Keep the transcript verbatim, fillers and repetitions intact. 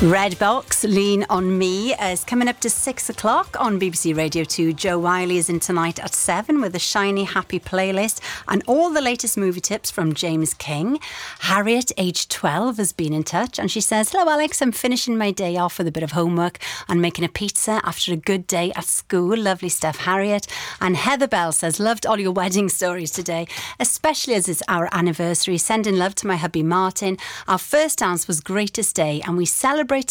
Red Box, Lean on Me is coming up to six o'clock on B B C Radio two. Jo Wiley is in tonight at seven with a shiny, happy playlist and all the latest movie tips from James King. Harriet, age twelve, has been in touch and she says, "Hello Alex, I'm finishing my day off with a bit of homework and making a pizza after a good day at school." Lovely stuff, Harriet. And Heather Bell says, "Loved all your wedding stories today, especially as it's our anniversary. Sending love to my hubby Martin. Our first dance was greatest day and we celebrated